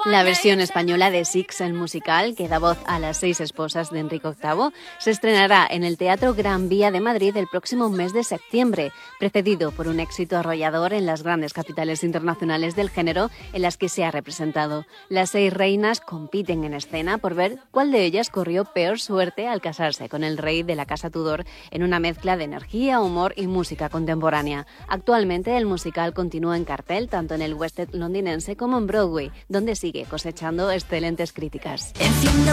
La versión española de Six, el musical, que da voz a las 6 esposas de Enrique VIII, se estrenará en el Teatro Gran Vía de Madrid el próximo mes de septiembre, precedido por un éxito arrollador en las grandes capitales internacionales del género en las que se ha representado. Las 6 reinas compiten en escena por ver cuál de ellas corrió peor suerte al casarse con el rey de la Casa Tudor en una mezcla de energía, humor y música contemporánea. Actualmente el musical continúa en cartel tanto en el West End londinense como en Broadway, donde sigue cosechando excelentes críticas.